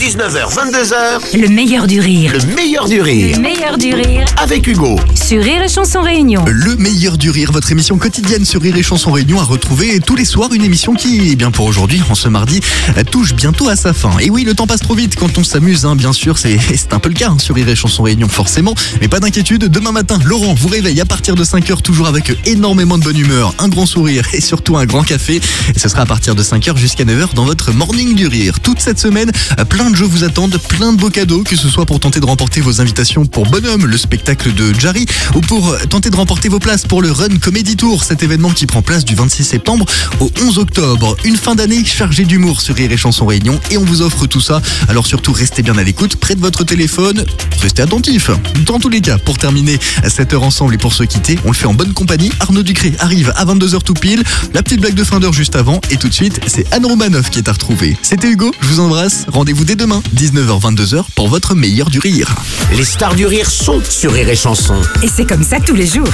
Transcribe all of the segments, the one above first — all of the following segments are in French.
19h, 22h. Le meilleur du rire. Le meilleur du rire. Le meilleur du rire. Avec Hugo. Sur Rire et Chanson Réunion. Le meilleur du rire, votre émission quotidienne sur Rire et Chanson Réunion à retrouver tous les soirs. Une émission qui, eh bien pour aujourd'hui, en ce mardi, touche bientôt à sa fin. Et oui, le temps passe trop vite quand on s'amuse, bien sûr, c'est un peu le cas sur Rire et Chanson Réunion, forcément. Mais pas d'inquiétude, demain matin, Laurent vous réveille à partir de 5h, toujours avec énormément de bonne humeur, un grand sourire et surtout un grand café. Et ce sera à partir de 5h jusqu'à 9h dans votre Morning du Rire. Toute cette semaine, plein de jeux vous attendent, plein de beaux cadeaux, que ce soit pour tenter de remporter vos invitations pour Bonhomme, le spectacle de Jarry, ou pour tenter de remporter vos places pour le Run Comedy Tour, cet événement qui prend place du 26 septembre au 11 octobre. Une fin d'année chargée d'humour sur Rire et Chanson Réunion et on vous offre tout ça. Alors surtout, restez bien à l'écoute, près de votre téléphone, restez attentifs. Dans tous les cas, pour terminer cette heure ensemble et pour se quitter, on le fait en bonne compagnie. Arnaud Ducré arrive à 22h tout pile, la petite blague de fin d'heure juste avant et tout de suite, c'est Anne Romanoff qui est à retrouver. C'était Hugo, je vous embrasse, rendez-vous dès demain, 19h-22h pour votre meilleur du rire. Les stars du rire sont sur Rire et Chanson. Et c'est comme ça tous les jours.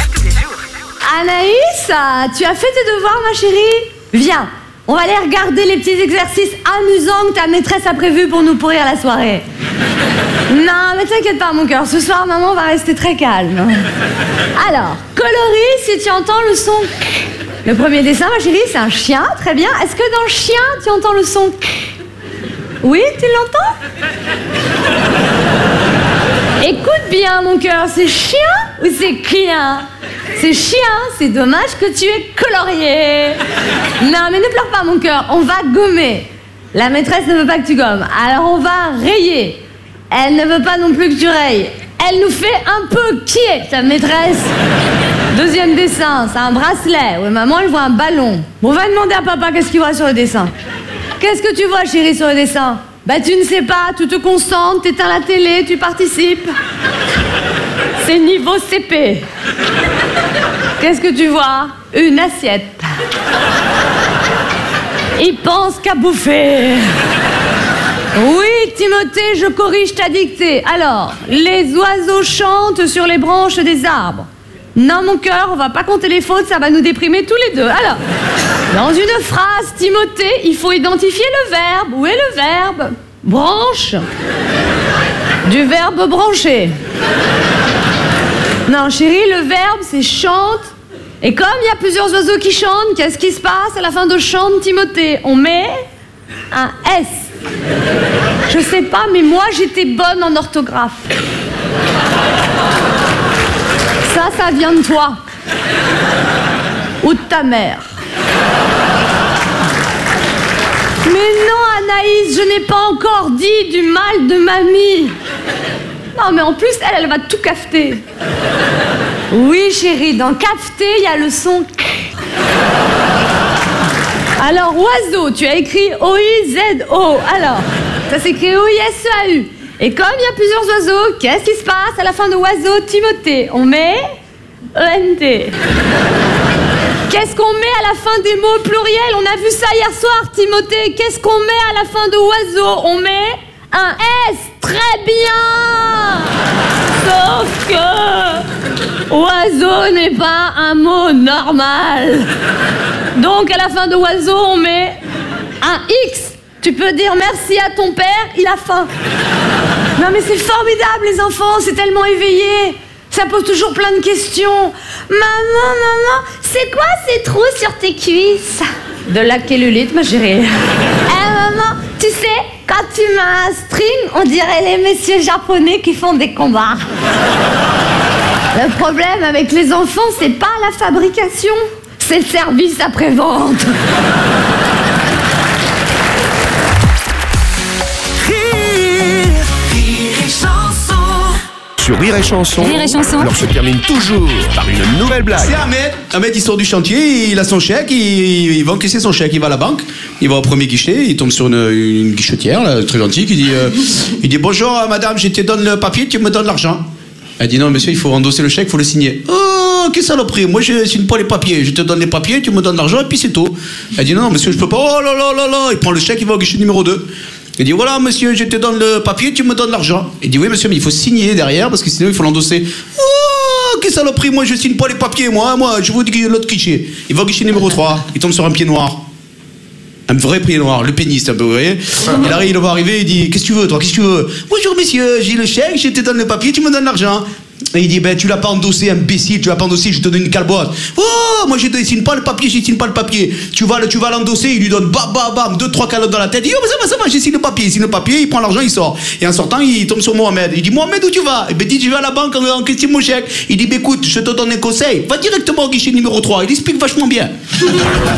Anaïs, tu as fait tes devoirs, ma chérie? Viens, on va aller regarder les petits exercices amusants que ta maîtresse a prévus pour nous pourrir la soirée. Non, mais t'inquiète pas, mon cœur, ce soir, maman va rester très calme. Alors, coloris si tu entends le son. Le premier dessin, ma chérie, c'est un chien, très bien. Est-ce que dans le chien, tu entends le son? Oui, tu l'entends? Écoute bien, mon cœur, c'est chien ou c'est client? C'est chien, c'est dommage que tu aies colorié. Non, mais ne pleure pas, mon cœur, on va gommer. La maîtresse ne veut pas que tu gommes, alors on va rayer. Elle ne veut pas non plus que tu rayes. Elle nous fait un peu qui est ta maîtresse? Deuxième dessin, c'est un bracelet. Oui, maman, elle voit un ballon. Bon, va demander à papa qu'est-ce qu'il voit sur le dessin. Qu'est-ce que tu vois, chérie, sur le dessin? Bah, tu ne sais pas, tu te concentres, t'éteins la télé, tu participes. C'est niveau CP. Qu'est-ce que tu vois? Une assiette. Il pense qu'à bouffer. Oui, Timothée, je corrige ta dictée. Alors, les oiseaux chantent sur les branches des arbres. Non, mon cœur, on va pas compter les fautes, ça va nous déprimer tous les deux. Alors, dans une phrase, Timothée, il faut identifier le verbe. Où est le verbe? Branche. Du verbe brancher. Non, chérie, le verbe, c'est chante. Et comme il y a plusieurs oiseaux qui chantent, qu'est-ce qui se passe à la fin de chante, Timothée? On met un S. Je sais pas, mais moi, j'étais bonne en orthographe. Ça vient de toi. Ou de ta mère. Mais non, Anaïs, je n'ai pas encore dit du mal de mamie. Non, mais en plus, elle va tout cafeter. Oui, chérie, dans cafeter, il y a le son. Alors, oiseau, tu as écrit O-I-Z-O. Alors, ça s'écrit O-I-S-E-A-U. Et comme il y a plusieurs oiseaux, qu'est-ce qui se passe à la fin de oiseau, Timothée? On met E-N-T. Qu'est-ce qu'on met à la fin des mots pluriels? On a vu ça hier soir, Timothée. Qu'est-ce qu'on met à la fin de oiseau? On met un S. Très bien. Sauf que oiseau n'est pas un mot normal. Donc à la fin de oiseau, on met un X. Tu peux dire merci à ton père, il a faim. Non mais c'est formidable les enfants, c'est tellement éveillé. Ça pose toujours plein de questions. Maman, c'est quoi ces trous sur tes cuisses? De la cellulite, ma chérie. Maman, tu sais, quand tu mets un string, on dirait les messieurs japonais qui font des combats. Le problème avec les enfants, c'est pas la fabrication, c'est le service après-vente. Sur Rire et Chanson. Rire et Chanson. Alors se termine toujours par une nouvelle blague. C'est Ahmed, il sort du chantier, il a son chèque, il va encaisser son chèque, il va à la banque, il va au premier guichet, il tombe sur une guichetière, là, très gentille, qui dit il dit bonjour madame, je te donne le papier, tu me donnes l'argent. Elle dit non monsieur, il faut endosser le chèque, il faut le signer. Oh, quelle saloperie, moi je signe pas les papiers, je te donne les papiers, tu me donnes l'argent et puis c'est tout. Elle dit non monsieur, je peux pas, oh là là là là, il prend le chèque, il va au guichet numéro 2. Il dit voilà monsieur, je te donne le papier, tu me donnes l'argent. Il dit oui monsieur, mais il faut signer derrière parce que sinon il faut l'endosser. Oh, quelle saloperie, moi je signe pas les papiers, moi je vous dis l'autre guichet. Il va au guichet numéro 3, il tombe sur un pied noir. Un vrai prix noir, le péniste un peu, vous voyez. Il va arriver, il dit, qu'est-ce que tu veux, toi, qu'est-ce que tu veux? Bonjour, messieurs, j'ai le chèque, je te donne le papier, tu me donnes l'argent. Et il dit, ben, tu l'as pas endossé, imbécile, tu l'as pas endossé, je te donne une calbotte. Oh, moi, je ne dessine pas le papier, je dessine pas le papier. Tu vas l'endosser, il lui donne bam, bam, bam, 2-3 calottes dans la tête. Il dit, oh, ça va, je dessine le papier, il prend l'argent, il sort. Et en sortant, il tombe sur Mohamed. Il dit, Mohamed, où tu vas? Et ben, il dit, je vais à la banque en question mon chèque. Il dit, ben, écoute, je te donne un conseil, va directement au guichet numéro 3, il explique vachement bien.